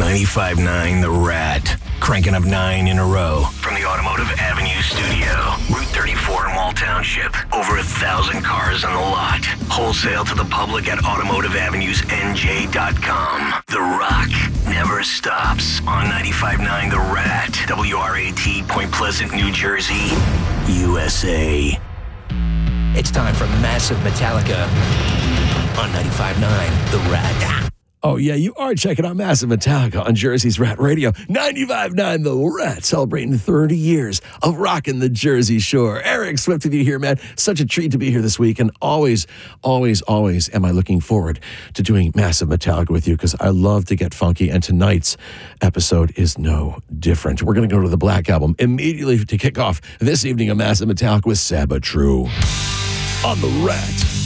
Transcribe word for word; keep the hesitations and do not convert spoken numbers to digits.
ninety-five point nine The Rat. Cranking up nine in a row from the Automotive Avenue studio. Route thirty-four in Wall Township. Over a thousand cars on the lot. Wholesale to the public at automotive avenues n j dot com. The Rock never stops on ninety-five point nine The Rat. W R A T, Point Pleasant, New Jersey, U S A. It's time for Massive Metallica on ninety-five point nine The Rat. Oh, yeah, you are checking out Massive Metallica on Jersey's Rat Radio. ninety-five point nine The Rat, celebrating thirty years of rocking the Jersey Shore. Eric Swift with you here, man. Such a treat to be here this week. And always, always, always am I looking forward to doing Massive Metallica with you because I love to get funky. And tonight's episode is no different. We're going to go to the Black Album immediately to kick off this evening of Massive Metallica with Sabbath True on The Rat.